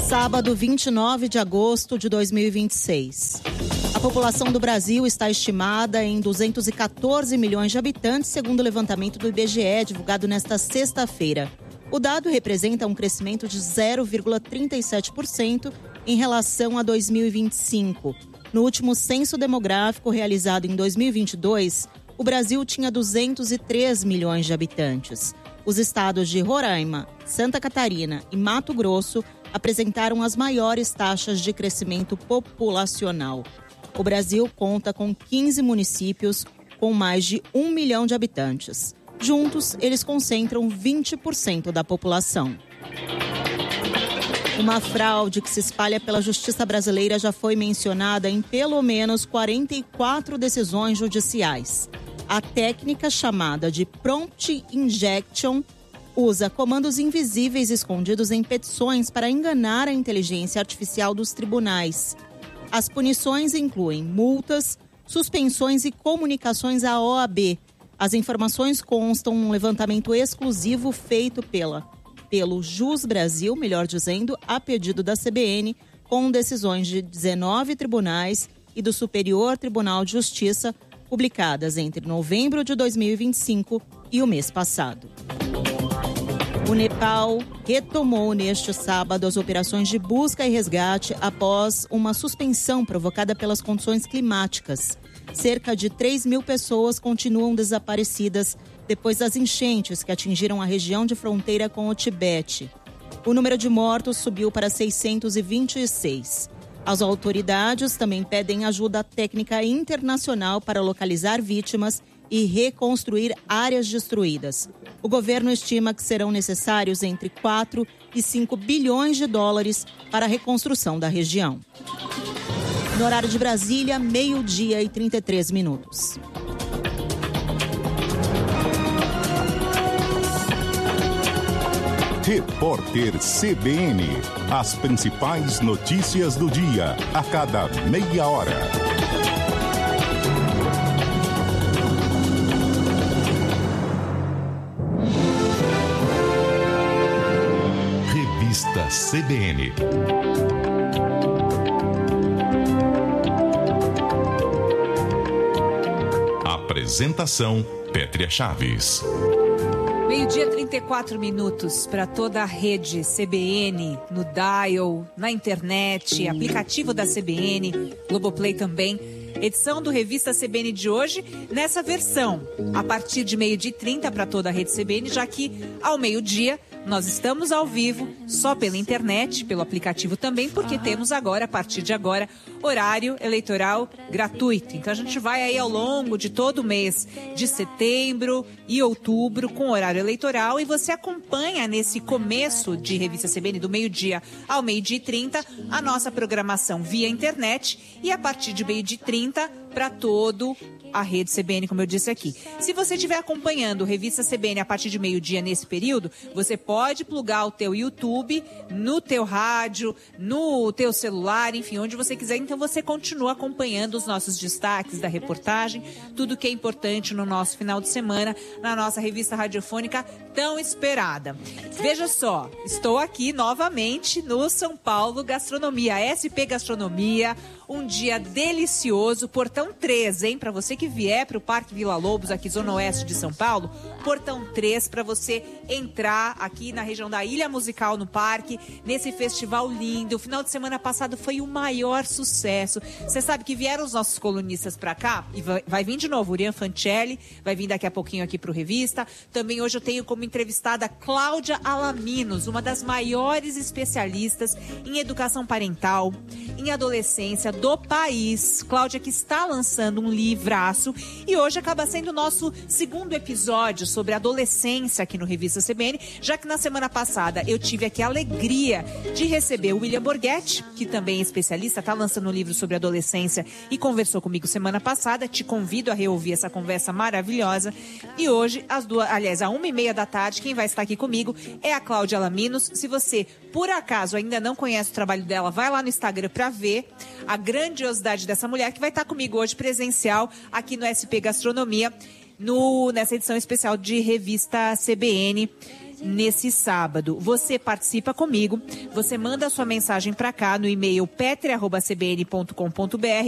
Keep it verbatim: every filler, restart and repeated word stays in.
Sábado, vinte e nove de agosto de dois mil e vinte e seis. A população do Brasil está estimada em duzentos e quatorze milhões de habitantes, segundo o levantamento do I B G E, divulgado nesta sexta-feira. O dado representa um crescimento de zero vírgula trinta e sete por cento em relação a dois mil e vinte e cinco. No último censo demográfico realizado em dois mil e vinte e dois, o Brasil tinha duzentos e três milhões de habitantes. Os estados de Roraima, Santa Catarina e Mato Grosso apresentaram as maiores taxas de crescimento populacional. O Brasil conta com quinze municípios com mais de um milhão de habitantes. Juntos, eles concentram vinte por cento da população. Uma fraude que se espalha pela justiça brasileira já foi mencionada em pelo menos quarenta e quatro decisões judiciais. A técnica chamada de prompt injection usa comandos invisíveis escondidos em petições para enganar a inteligência artificial dos tribunais. As punições incluem multas, suspensões e comunicações à O A B. As informações constam num levantamento exclusivo feito pela, pelo Jus Brasil, melhor dizendo, a pedido da C B N, com decisões de dezenove tribunais e do Superior Tribunal de Justiça, publicadas entre novembro de dois mil e vinte e cinco e o mês passado. O Nepal retomou neste sábado as operações de busca e resgate após uma suspensão provocada pelas condições climáticas. Cerca de três mil pessoas continuam desaparecidas depois das enchentes que atingiram a região de fronteira com o Tibete. O número de mortos subiu para seiscentos e vinte e seis. As autoridades também pedem ajuda técnica internacional para localizar vítimas e reconstruir áreas destruídas. O governo estima que serão necessários entre quatro e cinco bilhões de dólares para a reconstrução da região. No horário de Brasília, meio-dia e trinta e três minutos. Repórter C B N. As principais notícias do dia, a cada meia hora. Revista C B N. Apresentação: Pétria Chaves. Meio-dia, trinta e quatro minutos para toda a rede C B N, no Dial, na internet, aplicativo da C B N, Globoplay também. Edição do Revista C B N de hoje, nessa versão, a partir de meio-dia e trinta para toda a rede C B N, já que ao meio-dia nós estamos ao vivo, só pela internet, pelo aplicativo também, porque temos agora, a partir de agora, horário eleitoral gratuito. Então a gente vai aí ao longo de todo o mês de setembro e outubro com horário eleitoral e você acompanha nesse começo de Revista C B N, do meio-dia ao meio-dia e trinta, a nossa programação via internet e a partir de meio-dia e trinta para todo a rede C B N, como eu disse aqui. Se você estiver acompanhando Revista C B N a partir de meio-dia nesse período, você pode plugar o teu YouTube no teu rádio, no teu celular, enfim, onde você quiser. Então você continua acompanhando os nossos destaques da reportagem, tudo que é importante no nosso final de semana, na nossa revista radiofônica tão esperada. Veja só, estou aqui novamente no São Paulo Gastronomia, S P Gastronomia, um dia delicioso, Portão três, hein? Para você que vier para o Parque Vila Lobos, aqui zona oeste de São Paulo, Portão três, para você entrar aqui na região da Ilha Musical no parque, nesse festival lindo. O final de semana passado foi o maior sucesso. Você sabe que vieram os nossos colunistas para cá, e vai, vai vir de novo, Urian Fancelli, vai vir daqui a pouquinho aqui para o Revista. Também hoje eu tenho como entrevistada Cláudia Alaminos, uma das maiores especialistas em educação parental, em adolescência do país. Cláudia, que está lançando um livraço e hoje acaba sendo o nosso segundo episódio sobre adolescência aqui no Revista C B N, já que na semana passada eu tive aqui a alegria de receber o William Borghetti, que também é especialista, está lançando um livro sobre adolescência e conversou comigo semana passada. Te convido a reouvir essa conversa maravilhosa. E hoje, às duas, aliás, à uma e meia da tarde, quem vai estar aqui comigo é a Cláudia Alaminos. Se você, por acaso, ainda não conhece o trabalho dela, vai lá no Instagram para ver a grandiosidade dessa mulher, que vai estar comigo hoje presencial aqui no S P Gastronomia, no, nessa edição especial de Revista C B N. nesse sábado. Você participa comigo, você manda a sua mensagem para cá no e-mail petri arroba c b n ponto com ponto b r